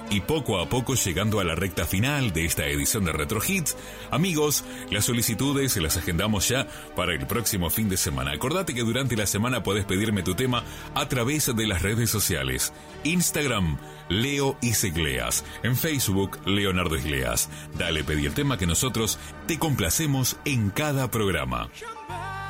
Y poco a poco, llegando a la recta final de esta edición de Retro Hits, amigos, las solicitudes se las agendamos ya para el próximo fin de semana. Acordate que durante la semana podés pedirme tu tema a través de las redes sociales. Instagram, Leo Isegleas. En Facebook, Leonardo Isgleas. Dale, pedí el tema que nosotros te complacemos en cada programa.